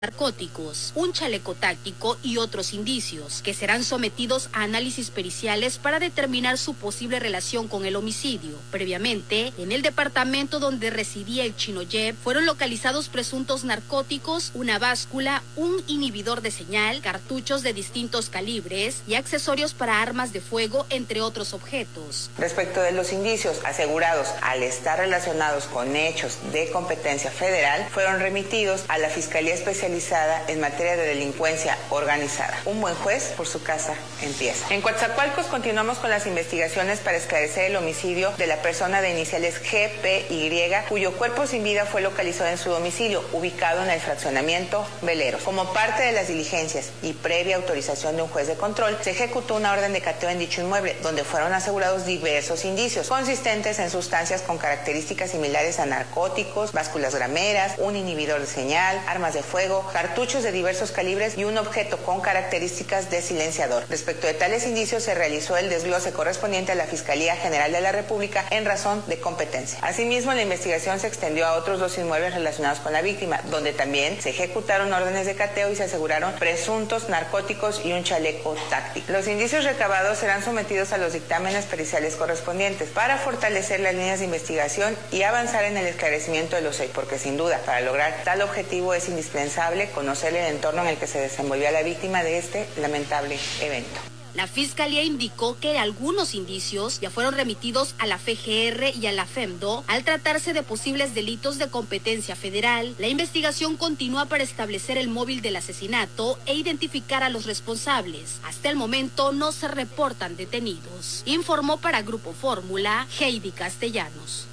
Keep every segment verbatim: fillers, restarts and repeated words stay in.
narcóticos, un chaleco táctico y otros indicios que serán sometidos a análisis periciales para determinar su posible relación con el homicidio. Previamente, en el departamento donde residía el Chino Yep, fueron localizados presuntos narcóticos, una báscula, un inhibidor de señal, cartuchos de distintos calibres y accesorios para armas de fuego, entre otros objetos. Respecto de los indicios asegurados al estar relacionados con hechos de competencia federal, fueron remitidos a la Fiscalía Especializada en materia de delincuencia organizada. Un buen juez por su casa empieza. En Coatzacoalcos continuamos con las investigaciones para esclarecer el homicidio de la persona de iniciales G P Y, cuyo cuerpo sin vida fue localizado en su domicilio, ubicado en el fraccionamiento Veleros. Como parte de las diligencias y previa autorización de un juez de control, se ejecutó una orden de cateo en dicho inmueble, donde fueron asegurados diversos indicios consistentes en sustancias con características similares a narcóticos, básculas grameras, un inhibidor de señal, armas de fuego, cartuchos de diversos calibres y un objeto con características de silenciador. Respecto de tales indicios, se realizó el desglose correspondiente a la Fiscalía General de la República en razón de competencia. Asimismo, la investigación se extendió a otros dos inmuebles relacionados con la víctima, donde también se ejecutaron órdenes de cateo y se aseguraron presuntos narcóticos y un chaleco táctico. Los indicios recabados serán sometidos a los dictámenes periciales correspondientes para fortalecer las líneas de investigación y avanzar en el esclarecimiento de los hechos, porque sin duda, para lograr tal objetivo es indispensable conocer el entorno en el que se desenvolvió la víctima de este lamentable evento. La Fiscalía indicó que algunos indicios ya fueron remitidos a la F G R y a la FEMDO. Al tratarse de posibles delitos de competencia federal, la investigación continúa para establecer el móvil del asesinato e identificar a los responsables. Hasta el momento no se reportan detenidos. Informó para Grupo Fórmula, Heidi Castellanos.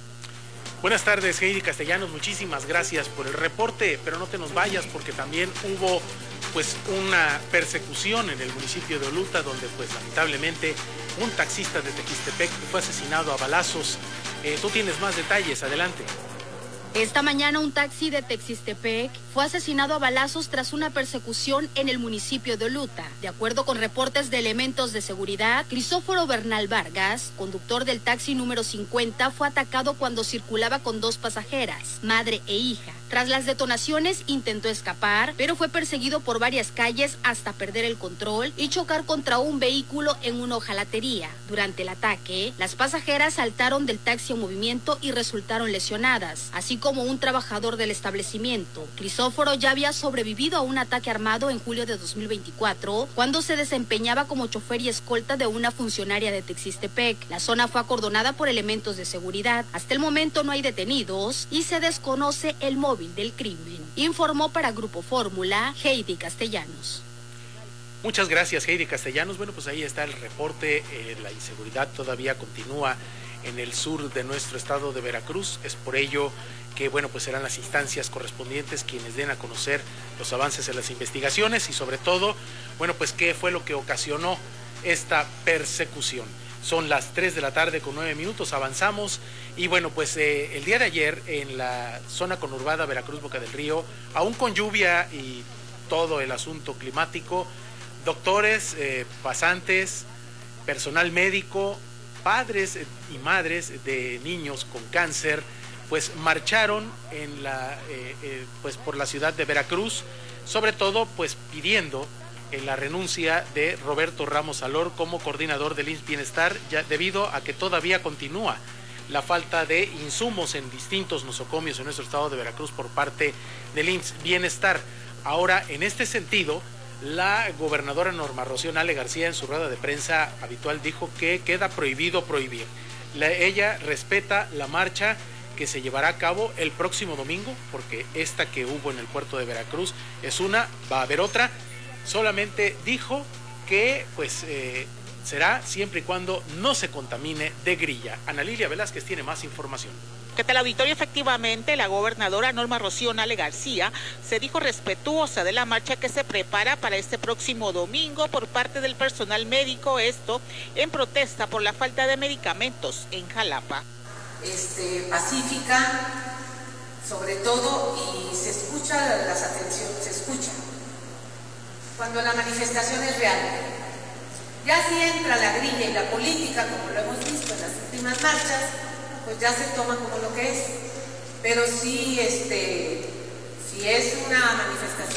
Buenas tardes, Heidi Castellanos, muchísimas gracias por el reporte, pero no te nos vayas porque también hubo pues una persecución en el municipio de Oluta, donde pues lamentablemente un taxista de Tequistepec fue asesinado a balazos. Eh, tú tienes más detalles, adelante. Esta mañana un taxi de Tequistepec fue asesinado a balazos tras una persecución en el municipio de Oluta. De acuerdo con reportes de elementos de seguridad, Crisóforo Bernal Vargas, conductor del taxi número cincuenta, fue atacado cuando circulaba con dos pasajeras, madre e hija. Tras las detonaciones intentó escapar, pero fue perseguido por varias calles hasta perder el control y chocar contra un vehículo en una hojalatería. Durante el ataque, las pasajeras saltaron del taxi en movimiento y resultaron lesionadas, así como un trabajador del establecimiento. Crisóforo ya había sobrevivido a un ataque armado en julio de dos mil veinticuatro, cuando se desempeñaba como chofer y escolta de una funcionaria de Tequistepec. La zona fue acordonada por elementos de seguridad. Hasta el momento no hay detenidos y se desconoce el móvil del crimen. Informó para Grupo Fórmula, Heidi Castellanos. Muchas gracias, Heidi Castellanos. Bueno, pues ahí está el reporte. Eh, la inseguridad todavía continúa en el sur de nuestro estado de Veracruz. Es por ello que, bueno, pues serán las instancias correspondientes quienes den a conocer los avances en las investigaciones y sobre todo, bueno, pues qué fue lo que ocasionó esta persecución. Son las tres de la tarde con nueve minutos, avanzamos y bueno, pues eh, el día de ayer en la zona conurbada Veracruz-Boca del Río, aún con lluvia y todo el asunto climático, doctores, eh, pasantes, personal médico, padres y madres de niños con cáncer, pues marcharon en la, eh, eh, pues por la ciudad de Veracruz, sobre todo pues pidiendo en la renuncia de Roberto Ramos Alor como coordinador del I M S S Bienestar, ya debido a que todavía continúa la falta de insumos en distintos nosocomios en nuestro estado de Veracruz por parte del I M S S Bienestar. Ahora, en este sentido, la gobernadora Norma Rocío Nale García en su rueda de prensa habitual dijo que queda prohibido prohibir. La, ella respeta la marcha que se llevará a cabo el próximo domingo, porque esta que hubo en el puerto de Veracruz es una, va a haber otra. Solamente dijo que pues eh, será siempre y cuando no se contamine de grilla. Ana Lilia Velázquez tiene más información. ¿Qué tal, auditorio? Efectivamente, la gobernadora Norma Rocío Nale García se dijo respetuosa de la marcha que se prepara para este próximo domingo por parte del personal médico, esto en protesta por la falta de medicamentos en Jalapa. Este, pacífica, sobre todo, y se escucha las atenciones, se escucha cuando la manifestación es real. Ya si entra la grilla y la política, como lo hemos visto en las últimas marchas, pues ya se toma como lo que es. Pero sí, este, Si es una manifestación